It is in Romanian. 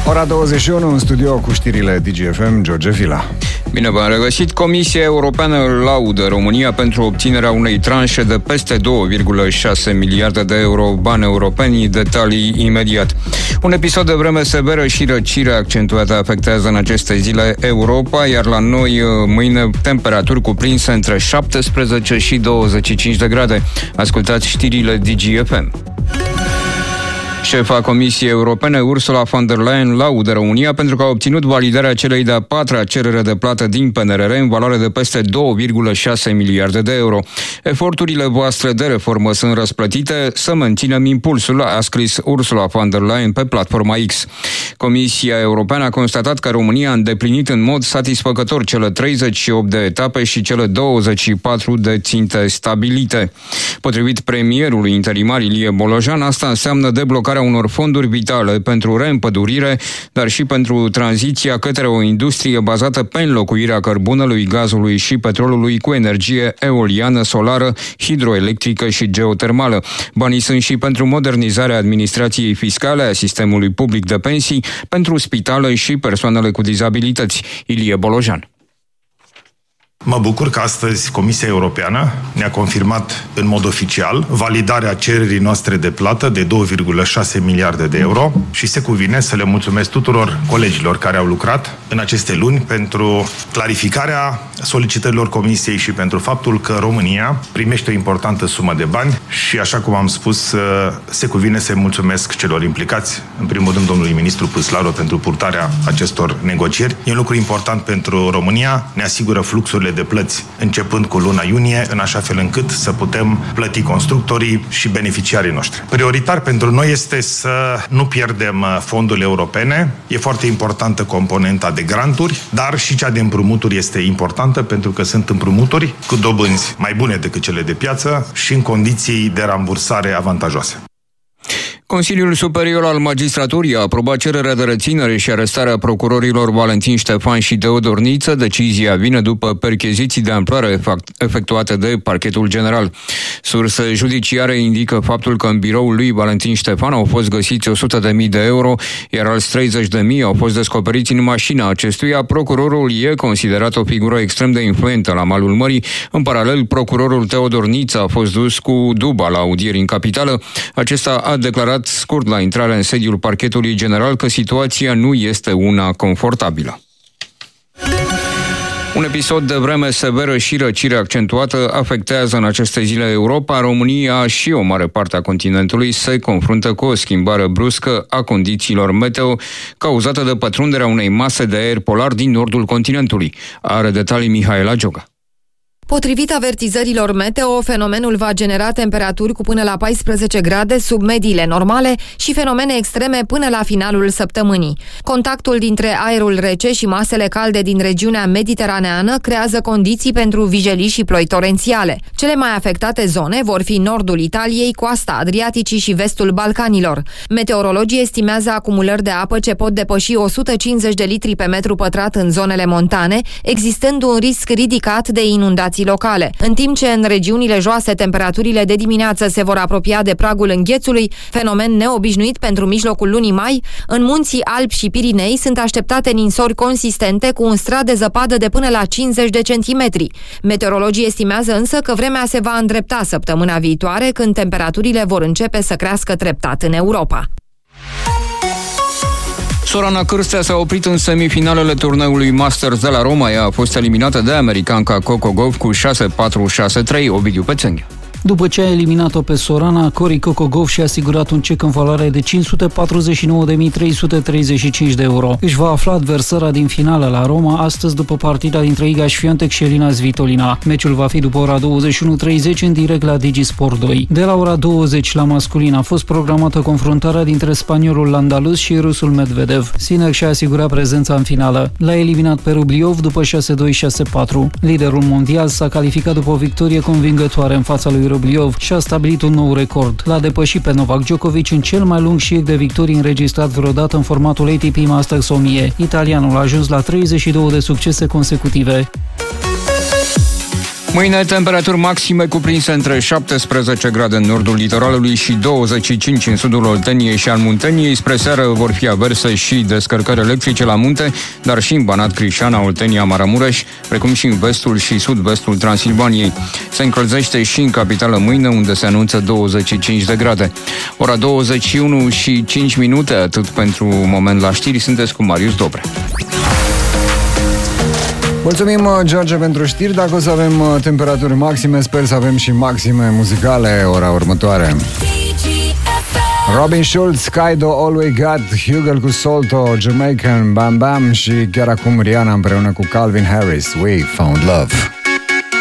Ora 21 în studio cu știrile DGFM, George Vila. Bine v-am regăsit. Comisia Europeană laudă România pentru obținerea unei tranșe de peste 2,6 miliarde de euro bani europeni. Detalii imediat. Un episod de vreme severă și răcire accentuată afectează în aceste zile Europa, iar la noi mâine temperaturi cuprinse între 17 și 25 de grade. Ascultați știrile DGFM. Șefa Comisiei Europene, Ursula von der Leyen, laudă România pentru că a obținut validarea celei de-a patra cerere de plată din PNRR în valoare de peste 2,6 miliarde de euro. Eforturile voastre de reformă sunt răsplătite, să menținem impulsul, a scris Ursula von der Leyen pe platforma X. Comisia Europeană a constatat că România a îndeplinit în mod satisfăcător cele 38 de etape și cele 24 de ținte stabilite. Potrivit premierului interimar Ilie Bolojan, asta înseamnă deblocarea unor fonduri vitale pentru reîmpădurire, dar și pentru tranziția către o industrie bazată pe înlocuirea cărbunelui, gazului și petrolului cu energie eoliană, solară, hidroelectrică și geotermală. Banii sunt și pentru modernizarea administrației fiscale, a sistemului public de pensii, pentru spitale și persoanele cu dizabilități. Ilie Bolojan. Mă bucur că astăzi Comisia Europeană ne-a confirmat în mod oficial validarea cererii noastre de plată de 2,6 miliarde de euro și se cuvine să le mulțumesc tuturor colegilor care au lucrat în aceste luni pentru clarificarea solicitărilor Comisiei și pentru faptul că România primește o importantă sumă de bani și, așa cum am spus, se cuvine să mulțumesc celor implicați, în primul rând domnului ministru Păslaru pentru purtarea acestor negocieri. E un lucru important pentru România, ne asigură fluxurile de plăți începând cu luna iunie, în așa fel încât să putem plăti constructorii și beneficiarii noștri. Prioritar pentru noi este să nu pierdem fondurile europene. E foarte importantă componenta de granturi, dar și cea de împrumuturi este importantă pentru că sunt împrumuturi cu dobânzi mai bune decât cele de piață și în condiții de rambursare avantajoase. Consiliul Superior al Magistraturii a aprobat cererea de reținere și arestare a procurorilor Valentin Ștefan și Teodor Niță. Decizia vine după percheziții de amploare efectuate de Parchetul General. Surse judiciare indică faptul că în biroul lui Valentin Ștefan au fost găsiți 100.000 de euro, iar alți 30.000 au fost descoperiți în mașina acestuia. Procurorul e considerat o figură extrem de influentă la malul mării. În paralel, procurorul Teodor Niță a fost dus cu duba la audieri în capitală. Acesta a declarat scurt la intrarea în sediul Parchetului General că situația nu este una confortabilă. Un episod de vreme severă și răcire accentuată afectează în aceste zile Europa. România și o mare parte a continentului se confruntă cu o schimbare bruscă a condițiilor meteo cauzată de pătrunderea unei mase de aer polar din nordul continentului. Are detalii Mihaela Gioga. Potrivit avertizărilor meteo, fenomenul va genera temperaturi cu până la 14 grade sub mediile normale și fenomene extreme până la finalul săptămânii. Contactul dintre aerul rece și masele calde din regiunea mediteraneană creează condiții pentru vijelii și ploi torențiale. Cele mai afectate zone vor fi nordul Italiei, coasta Adriaticii și vestul Balcanilor. Meteorologii estimează acumulări de apă ce pot depăși 150 de litri pe metru pătrat în zonele montane, existând un risc ridicat de inundații locale. În timp ce în regiunile joase temperaturile de dimineață se vor apropia de pragul înghețului, fenomen neobișnuit pentru mijlocul lunii mai, în munții Alpi și Pirinei sunt așteptate ninsori consistente cu un strat de zăpadă de până la 50 de centimetri. Meteorologii estimează însă că vremea se va îndrepta săptămâna viitoare, când temperaturile vor începe să crească treptat în Europa. Sorana Cârstea s-a oprit în semifinalele turneului Masters de la Roma. Ea a fost eliminată de americanca Coco Gauff cu 6-4-6-3. Ovidiu Pețenghe. După ce a eliminat-o pe Sorana, Cory Coco Gauff și-a asigurat un cec în valoare de 549.335 de euro. Își va afla adversara din finală la Roma astăzi după partida dintre Iga Świątek și Elina Svitolina. Meciul va fi după ora 21:30 în direct la DigiSport 2. De la ora 20 la masculin a fost programată confruntarea dintre spaniolul Andalus și rusul Medvedev. Sinner și-a asigurat prezența în finală. L-a eliminat pe Rubliov după 6-2-6-4. Liderul mondial s-a calificat după o victorie convingătoare în fața lui Rubliov și a stabilit un nou record. L-a depășit pe Novak Djokovic în cel mai lung șir de victorii înregistrat vreodată în formatul ATP Masters 1000. Italianul a ajuns la 32 de succese consecutive. Mâine temperaturi maxime cuprinse între 17 grade în nordul litoralului și 25 în sudul Olteniei și al Munteniei. Spre seară vor fi averse și descărcări electrice la munte, dar și în Banat, Crișana, Oltenia, Maramureș, precum și în vestul și sud-vestul Transilvaniei. Se încălzește și în capitală mâine, unde se anunță 25 de grade. Ora 21 și 5 minute, atât pentru moment la știri. Sunteți cu Marius Dobre. Mulțumim, George, pentru știri. Dacă o să avem temperaturi maxime, sper să avem și maxime muzicale ora următoare. Robin Schulz, Kaido, All We Got, Hugel cu Solto, Jamaican, Bam Bam și chiar acum Rihanna împreună cu Calvin Harris, We Found Love.